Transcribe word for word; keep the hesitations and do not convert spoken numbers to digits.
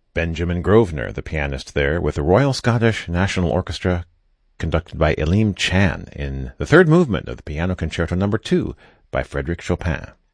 Benjamin Grosvenor, the pianist there, with the Royal Scottish National Orchestra, conducted by Elim Chan, in the third movement of the Piano Concerto Number two by Frédéric Chopin.